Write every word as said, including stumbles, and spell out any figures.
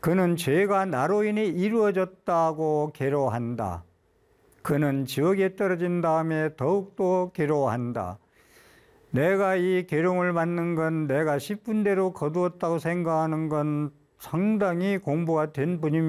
그는 죄가 나로 인해 이루어졌다고 괴로워한다. 그는 지옥에 떨어진 다음에 더욱더 괴로워한다. 내가 이 괴로움을 받는 건 내가 십 분대로 거두었다고 생각하는 건 상당히 공부가 된 분입니다.